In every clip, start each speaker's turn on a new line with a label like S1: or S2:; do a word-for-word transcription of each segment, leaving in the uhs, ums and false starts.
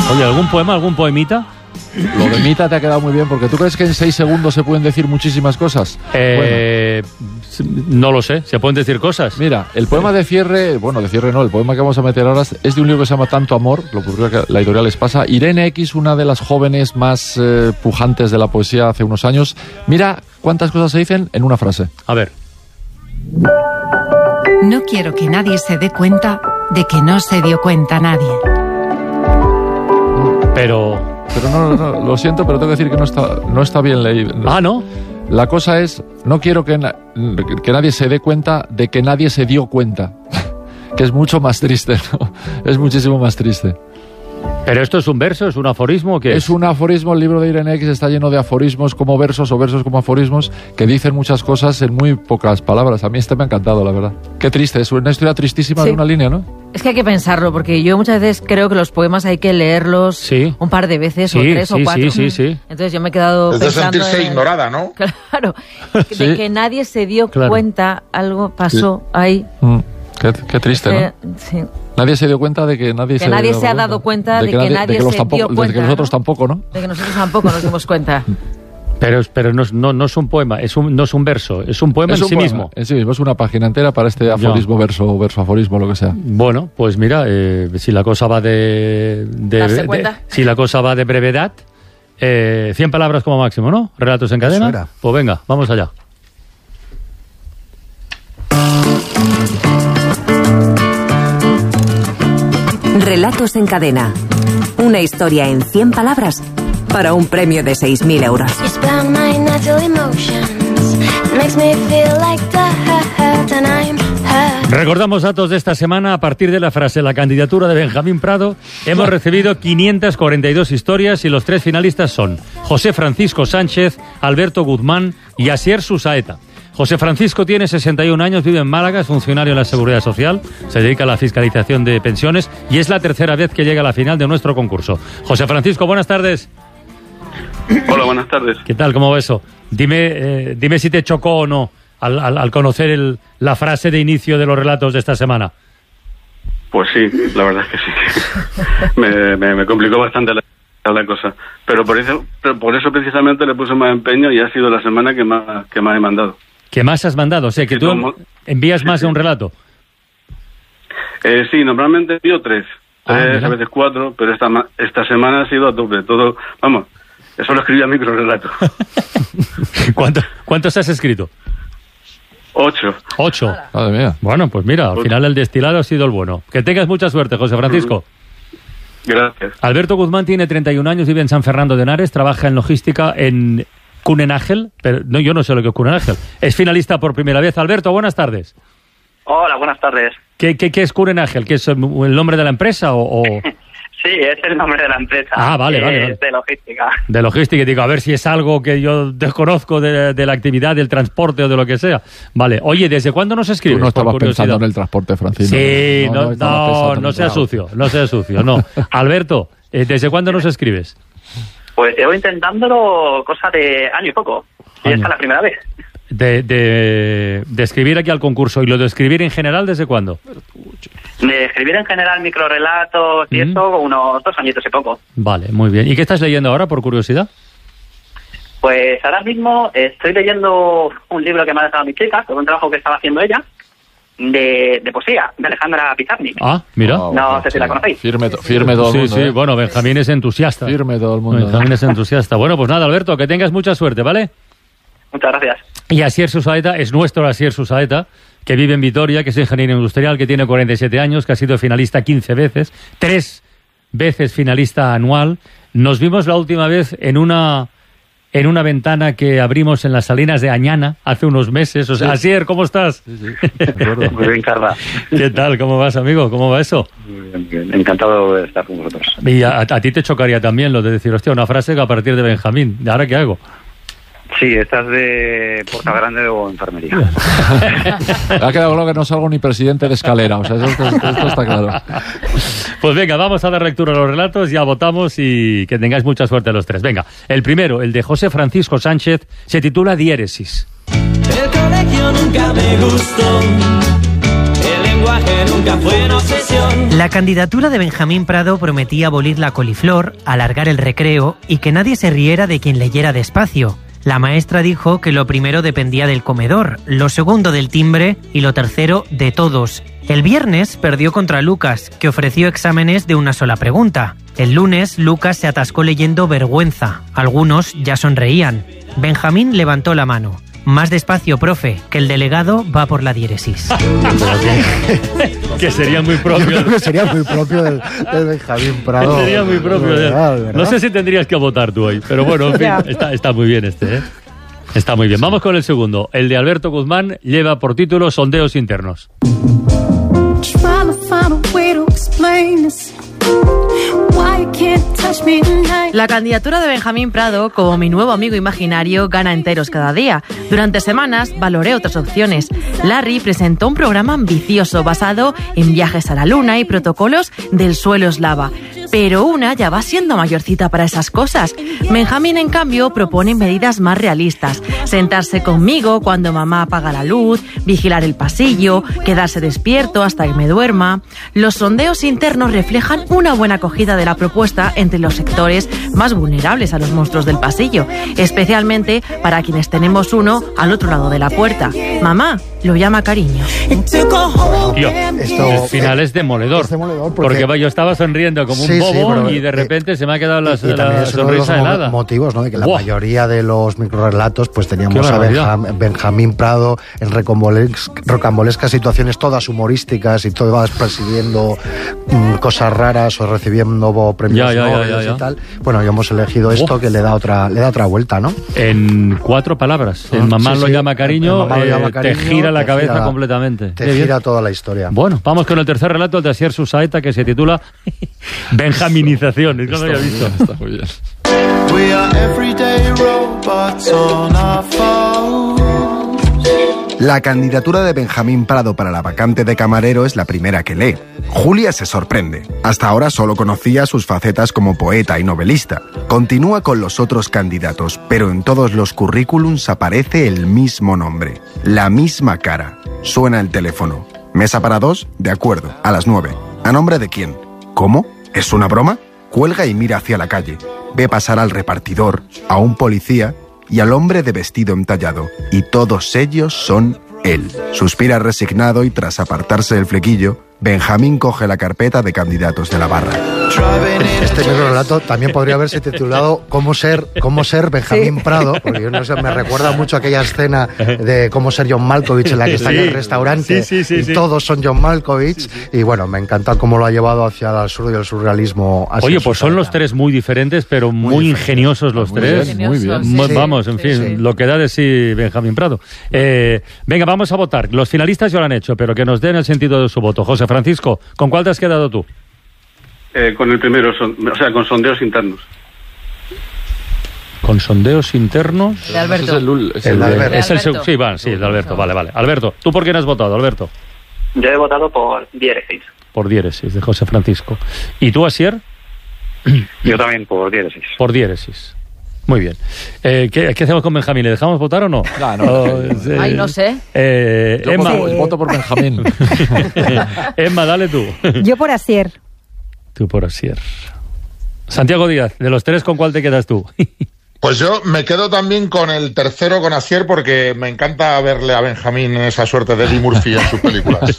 S1: Oye, ¿algún poema, algún poemita?
S2: Lo de Mita te ha quedado muy bien, porque ¿tú crees que en seis segundos se pueden decir muchísimas cosas?
S1: Eh, bueno. No lo sé, ¿se pueden decir cosas?
S2: Mira, el poema de cierre, bueno, de cierre no, el poema que vamos a meter ahora es de un libro que se llama Tanto Amor, lo que la editorial les pasa. Irene X, una de las jóvenes más eh, pujantes de la poesía hace unos años. Mira cuántas cosas se dicen en una frase.
S1: A ver.
S3: No quiero que nadie se dé cuenta de que no se dio cuenta nadie.
S1: Pero...
S2: Pero no, no, lo siento, pero tengo que decir que no está, no está bien leído.
S1: Ah, ¿no?
S2: La cosa es, no quiero que, na- que nadie se dé cuenta de que nadie se dio cuenta. Que es mucho más triste, ¿no? Es muchísimo más triste.
S1: ¿Pero esto es un verso, es un aforismo o qué es?
S2: Es un aforismo, el libro de Irene X está lleno de aforismos como versos o versos como aforismos que dicen muchas cosas en muy pocas palabras. A mí este me ha encantado, la verdad. Qué triste, es una historia tristísima
S4: Sí.
S2: de una línea, ¿no?
S4: Es que hay que pensarlo, porque yo muchas veces creo que los poemas hay que leerlos
S1: Sí.
S4: un par de veces,
S1: Sí,
S4: o tres
S1: sí,
S4: o cuatro.
S1: sí, sí, sí.
S4: Entonces yo me he quedado
S5: Es de
S4: pensando...
S5: sentirse
S4: en-
S5: ignorada, ¿no?
S4: Claro, de
S2: Sí.
S4: que nadie se dio
S1: Claro.
S4: cuenta, algo pasó ahí.
S2: Mm, qué, qué triste,
S4: Eh,
S2: ¿no?
S4: sí.
S2: Nadie se dio cuenta de que nadie
S4: Que
S2: se
S4: nadie se ha dado cuenta de que nadie
S2: los
S4: se
S2: tampoco-
S4: dio
S2: de
S4: cuenta,
S2: que nosotros
S4: ¿no?
S2: tampoco, ¿no?
S4: De que nosotros tampoco nos dimos cuenta.
S1: Pero, pero no, es- no, no es un poema, es un, no es un verso, es un poema
S2: Es
S1: en
S2: un
S1: sí
S2: poema,
S1: mismo.
S2: En sí mismo, es una página entera para este aforismo, verso, o verso, aforismo, lo que sea.
S1: Bueno, pues mira, eh, si la cosa va de... de-
S4: ¿Darse
S1: de-
S4: cuenta?
S1: si la cosa va de brevedad, eh, cien palabras como máximo, ¿no? Relatos en cadena.
S6: Eso era.
S1: Pues venga, vamos allá.
S7: Relatos en cadena. Una historia en cien palabras para un premio de seis mil euros.
S8: Spell my natural emotions. Makes me feel like the hurt and I'm hurt.
S1: Recordamos datos de esta semana. A partir de la frase la candidatura de Benjamín Prado, hemos recibido quinientas cuarenta y dos historias y los tres finalistas son José Francisco Sánchez, Alberto Guzmán y Asier Susaeta. José Francisco tiene sesenta y un años, vive en Málaga, es funcionario en la Seguridad Social, se dedica a la fiscalización de pensiones y es la tercera vez que llega a la final de nuestro concurso. José Francisco, buenas tardes.
S9: Hola, buenas tardes.
S1: ¿Qué tal? ¿Cómo va eso? Dime, eh, dime si te chocó o no al, al, al conocer el, la frase de inicio de los relatos de esta semana.
S9: Pues sí, la verdad es que sí. me, me, me complicó bastante la, la cosa. Pero por eso, pero por eso precisamente le puse más empeño y ha sido la semana que más, que más he mandado.
S1: ¿Qué más has mandado? O sea, que
S9: Sí,
S1: tú
S9: como-
S1: envías
S9: sí,
S1: más de
S9: sí.
S1: un relato.
S9: Eh, sí, normalmente envío tres.
S2: Ah,
S9: Tres,
S2: mira.
S9: a veces cuatro, pero esta, ma- esta semana ha sido a tope. Todo, vamos, eso lo escribía micro relato.
S1: ¿Cuánto, ¿Cuántos has escrito?
S9: Ocho.
S1: Ocho.
S2: Madre mía.
S1: Bueno, pues mira, al
S9: Ocho.
S1: final el destilado ha sido el bueno. Que tengas mucha suerte, José Francisco.
S9: Gracias.
S1: Alberto Guzmán tiene treinta y un años, vive en San Fernando de Henares, trabaja en logística en Cunenagel, pero no, yo no sé lo que es Cunenagel. Es finalista por primera vez. Alberto, buenas tardes.
S10: Hola, buenas tardes.
S1: ¿Qué, qué, qué es Cunenagel? ¿Qué es el nombre de la empresa o, o
S10: Sí, es el nombre de la empresa.
S1: Ah, vale,
S10: que
S1: vale,
S10: es
S1: vale.
S10: de logística.
S1: de logística? Y digo, a ver si es algo que yo desconozco de, de la actividad, del transporte o de lo que sea. Vale. Oye, ¿desde cuándo nos escribes?
S2: Tú no estabas
S1: por curiosidad?
S2: pensando en el transporte, Francino.
S1: Sí, no,
S2: estabas
S1: no,
S2: pensando en
S1: no
S2: el
S1: sea
S2: trabajo.
S1: sucio, no sea sucio, no. Alberto, eh, ¿desde cuándo nos escribes?
S10: Pues llevo intentándolo cosa de año y poco. Y
S1: Año.
S10: esta es la primera vez.
S1: De, de, de escribir aquí al concurso. ¿Y lo de escribir en general desde cuándo?
S10: De escribir en general microrelatos y
S1: Mm.
S10: eso, unos dos añitos y poco.
S1: Vale, muy bien. ¿Y qué estás leyendo ahora, por curiosidad?
S10: Pues ahora mismo estoy leyendo un libro que me ha dejado mi chica, sobre un trabajo que estaba haciendo ella, de, de poesía, de Alejandra Pizarnik.
S1: Ah, mira.
S2: Ah,
S10: No
S2: bueno,
S10: sé si la conocéis.
S2: Firme, to- firme todo el
S1: Sí,
S2: mundo.
S1: sí,
S2: ¿eh?
S1: bueno, Benjamín es entusiasta.
S2: Firme todo el mundo.
S1: Benjamín es entusiasta. Bueno, pues nada, Alberto, que tengas mucha suerte, ¿vale?
S10: Muchas gracias.
S1: Y Asier Susaeta es nuestro Asier Susaeta, que vive en Vitoria, que es ingeniero industrial, que tiene cuarenta y siete años, que ha sido finalista quince veces, tres veces finalista anual. Nos vimos la última vez en una en una ventana que abrimos en las Salinas de Añana hace unos meses. O sea,
S2: Sí.
S1: Asier, ¿cómo estás?
S2: Sí, sí, me acuerdo.
S10: Muy bien, Carla.
S1: ¿Qué tal? ¿Cómo vas, amigo? ¿Cómo va eso?
S10: Muy bien, bien. Encantado de estar con vosotros.
S1: Y a, a ti te chocaría también lo de decir, hostia, una frase que a partir de Benjamín. ¿Ahora qué hago?
S10: Sí, estás de Puerta Grande o enfermería.
S2: Ha quedado claro que no salgo ni presidente de escalera. O sea, eso, esto, esto está claro.
S1: Pues venga, vamos a dar lectura a los relatos, ya votamos y que tengáis mucha suerte los tres. Venga, el primero, el de José Francisco Sánchez, se titula Diéresis.
S11: El colegio nunca me gustó, el lenguaje
S5: lenguaje nunca fue una obsesión.
S6: La candidatura de Benjamín Prado prometía abolir la coliflor, alargar el recreo y que nadie se riera de quien leyera despacio. La maestra dijo que lo primero dependía del comedor, lo segundo del timbre y lo tercero de todos. El viernes perdió contra Lucas, que ofreció exámenes de una sola pregunta. El lunes, Lucas se atascó leyendo vergüenza. Algunos ya sonreían. Benjamín levantó la mano. Más despacio, profe, que el delegado va por la diéresis.
S1: Que sería muy propio.
S11: Yo creo que sería muy propio del, del Benjamín Prado.
S1: Sería muy propio de él.
S11: ¿Verdad?
S1: No sé si tendrías que votar tú hoy, pero bueno, en fin, está, está muy bien este, ¿eh? Está muy bien. Vamos con el segundo. El de Alberto Guzmán lleva por título Sondeos Internos.
S4: La candidatura de Benjamín Prado, como mi nuevo amigo imaginario, gana enteros cada día. Durante semanas valoré otras opciones. Larry presentó un programa ambicioso basado en viajes a la luna y protocolos del suelo eslava. Pero una ya va siendo mayorcita para esas cosas. Benjamín, en cambio, propone medidas más realistas. Sentarse conmigo cuando mamá apaga la luz, vigilar el pasillo, quedarse despierto hasta que me duerma. Los sondeos internos reflejan una buena acogida de la propuesta entre los sectores más vulnerables a los monstruos del pasillo, especialmente para quienes tenemos uno al otro lado de la puerta. Mamá lo llama cariño.
S1: Tío, esto el final es demoledor, es demoledor porque, porque yo estaba sonriendo como un sí, bobo sí, pero, y de repente eh, se me ha quedado la,
S11: y, y
S1: la sonrisa helada.
S11: Motivos, ¿no? De que la wow. mayoría de los microrelatos pues teníamos a Benjam, Benjamín Prado en rocambolescas situaciones todas humorísticas y todas persiguiendo mm, cosas raras o recibiendo premios
S1: ya, ya,
S11: Nobel
S1: ya, ya, ya.
S11: y tal. Bueno, y hemos elegido esto oh. que le da otra le da otra vuelta, ¿no?
S1: En cuatro palabras. En Mamá sí, lo sí. llama cariño, mamá lo llama cariño, te gira la te cabeza gira, completamente.
S11: Te gira toda la historia.
S1: Bueno, vamos con el tercer relato, el de Asier Susaeta, que se titula Benjaminización. Es que no lo había visto. Está muy bien. We are everyday robots on our phones.
S12: La candidatura de Benjamín Prado para la vacante de camarero es la primera que lee. Julia se sorprende. Hasta ahora solo conocía sus facetas como poeta y novelista. Continúa con los otros candidatos, pero en todos los currículums aparece el mismo nombre, la misma cara. Suena el teléfono. ¿Mesa para dos? De acuerdo, a las nueve. ¿A nombre de quién? ¿Cómo? ¿Es una broma? Cuelga y mira hacia la calle. Ve pasar al repartidor, a un policía y al hombre de vestido entallado, y todos ellos son él. Suspira resignado y tras apartarse del flequillo, Benjamín coge la carpeta de candidatos de la barra.
S11: Este microrelato también podría haberse titulado ¿Cómo ser, cómo ser Benjamín sí. Prado? Porque yo no sé, me recuerda mucho aquella escena de cómo ser John Malkovich en la que está sí. en el restaurante sí, sí, sí, y sí. todos son John Malkovich. Sí, sí. Y bueno, me encanta cómo lo ha llevado hacia el absurdo y el surrealismo.
S1: Oye, pues son los tres muy diferentes, pero muy, muy ingeniosos los muy tres.
S11: Bien, muy bien.
S1: Sí, vamos, en fin, sí. lo que da de sí Benjamín Prado. Eh, venga, vamos a votar. Los finalistas ya lo han hecho, pero que nos den el sentido de su voto. José Francisco, ¿con cuál te has quedado tú?
S9: Eh, con el primero, son, o sea, con sondeos internos.
S1: ¿Con sondeos internos?
S4: De Alberto.
S11: Es el, es
S1: el,
S11: el,
S1: de
S11: Alberto.
S1: Es el, sí, va, sí, el de Alberto, vale, vale. Alberto, ¿tú por quién has votado, Alberto?
S10: Yo he votado por diéresis.
S1: Por diéresis, de José Francisco. ¿Y tú, Asier?
S10: Yo también por diéresis.
S1: Por diéresis. Muy bien. Eh, ¿qué, ¿Qué hacemos con Benjamín? ¿Le dejamos votar o no?
S11: No, no.
S1: Oh, eh,
S4: Ay, no sé.
S1: Eh,
S2: Yo
S1: Emma.
S2: voto, voto por Benjamín.
S1: Emma, dale tú.
S13: Yo por Asier.
S1: Tú por Asier. Santiago Díaz, de los tres, ¿con cuál te quedas tú?
S14: Pues yo me quedo también con el tercero, con Asier, porque me encanta verle a Benjamín en esa suerte de Eddie Murphy en sus películas.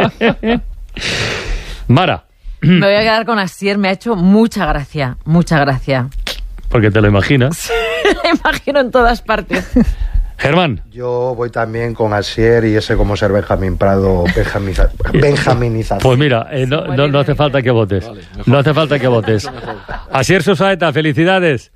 S1: Mara.
S4: Me voy a quedar con Asier, me ha hecho mucha gracia, mucha gracia.
S1: Porque te lo imaginas.
S4: Lo imagino en todas partes.
S1: Germán.
S11: Yo voy también con Asier y ese como ser Benjamín Prado, benjaminiza, benjaminización.
S1: Pues mira, eh, no, no, no hace falta que votes. Vale, no hace falta que votes. Asier Susaeta, felicidades.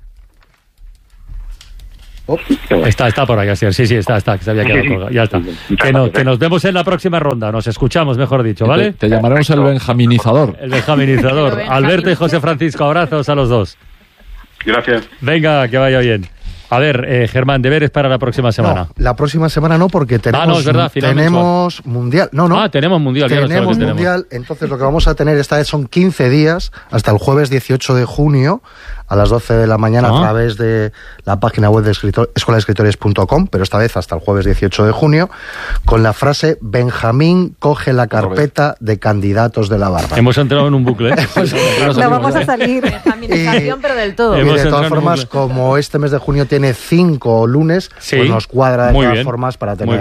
S11: Oh.
S1: Está, está por ahí, Asier. Sí, sí, está, está, que se había quedado colgado. Ya está. Que, no, que nos vemos en la próxima ronda. Nos escuchamos, mejor dicho, ¿vale?
S2: Te, te llamaremos el benjaminizador.
S1: El benjaminizador. Alberto y José Francisco, abrazos a los dos.
S9: Gracias.
S1: Venga, que vaya bien. A ver, eh, Germán, deberes para la próxima semana.
S11: No, la próxima semana no, porque tenemos,
S1: ah, no, es verdad,
S11: tenemos mundial. No, no.
S1: Ah, tenemos mundial.
S11: Tenemos
S1: ya no
S11: mundial,
S1: tenemos.
S11: Entonces lo que vamos a tener esta vez son quince días, hasta el jueves dieciocho de junio, a las doce de la mañana
S1: Ah.
S11: a través de la página web de escritor, escuela de escritores punto com, pero esta vez hasta el jueves dieciocho de junio, con la frase Benjamín coge la carpeta de candidatos de la barba.
S1: Hemos entrado en un bucle. ¿eh?
S13: No vamos a salir.
S4: Benjaminización, pero del todo.
S11: Y
S1: Hemos
S11: de
S1: entrado
S11: todas
S1: en un
S11: formas,
S1: bucle.
S11: como este mes de junio tiene cinco lunes,
S1: Sí,
S11: pues nos cuadra de
S1: muy
S11: todas
S1: bien.
S11: formas para tener
S1: Muy